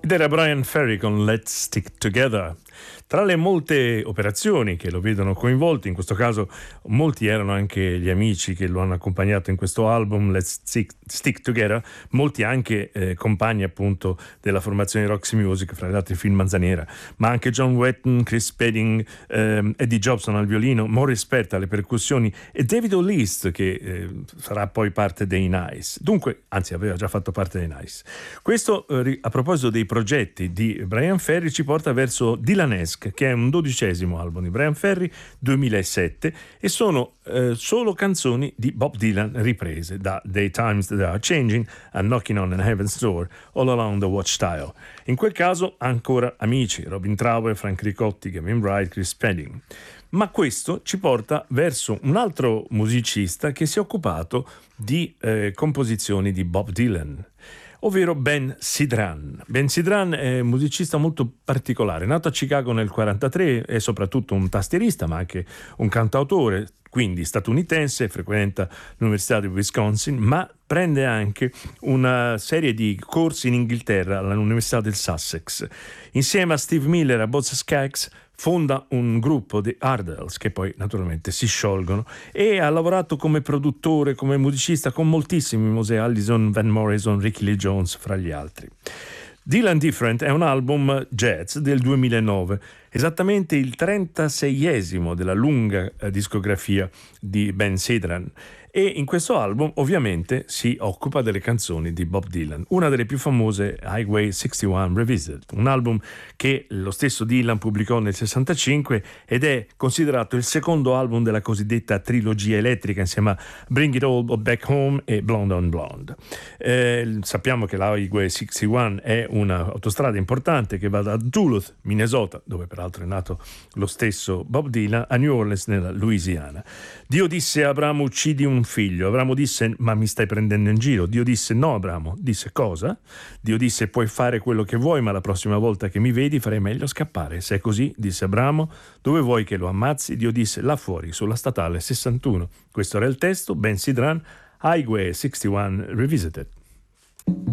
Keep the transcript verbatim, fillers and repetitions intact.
Ed era Brian Ferry con Let's Stick Together. Tra le molte operazioni che lo vedono coinvolto, in questo caso molti erano anche gli amici che lo hanno accompagnato in questo album Let's Stick, Stick Together, molti anche eh, compagni appunto della formazione Roxy Music, fra gli altri Phil Manzanera, ma anche John Wetton, Chris Spedding, ehm, Eddie Jobson al violino, Maurice Pert alle percussioni e David O'Least che eh, sarà poi parte dei Nice. Dunque, anzi aveva già fatto parte dei Nice. Questo eh, a proposito dei progetti di Brian Ferry ci porta verso Dylanesque, che è un dodicesimo album di Brian Ferry, duemilasette, e sono eh, solo canzoni di Bob Dylan riprese da Day Times That Are Changing a Knocking on Heaven's Door, All Along the Watchtower. In quel caso ancora amici, Robin Trower, Frank Ricotti, Gavin Wright, Chris Spedding. Ma questo ci porta verso un altro musicista che si è occupato di eh, composizioni di Bob Dylan, ovvero Ben Sidran. Ben Sidran è un musicista molto particolare, nato a Chicago nel quarantatré, è soprattutto un tastierista ma anche un cantautore, quindi statunitense, frequenta l'Università di Wisconsin, ma prende anche una serie di corsi in Inghilterra all'Università del Sussex. Insieme a Steve Miller a Boz Scaggs fonda un gruppo di Ardells che poi naturalmente si sciolgono, e ha lavorato come produttore, come musicista con moltissimi, Mosè Allison, Van Morrison, Ricky Lee Jones fra gli altri. Dylan Different è un album jazz del duemilanove, esattamente il trentaseiesimo della lunga discografia di Ben Sidran, e in questo album ovviamente si occupa delle canzoni di Bob Dylan. Una delle più famose, Highway sessantuno Revisited, un album che lo stesso Dylan pubblicò nel sessantacinque ed è considerato il secondo album della cosiddetta trilogia elettrica insieme a Bring It All Back Home e Blonde on Blonde. Eh, sappiamo che la Highway sessantuno è un'autostrada importante che va da Duluth, Minnesota, dove peraltro è nato lo stesso Bob Dylan, a New Orleans nella Louisiana. Dio disse a Abramo uccidi un figlio. Abramo disse ma mi stai prendendo in giro? Dio disse no. Abramo disse cosa? Dio disse puoi fare quello che vuoi ma la prossima volta che mi vedi farei meglio scappare. Se è così, disse Abramo, dove vuoi che lo ammazzi? Dio disse là fuori sulla statale sessantuno. Questo era il testo, Ben Sidran, Highway sessantuno Revisited.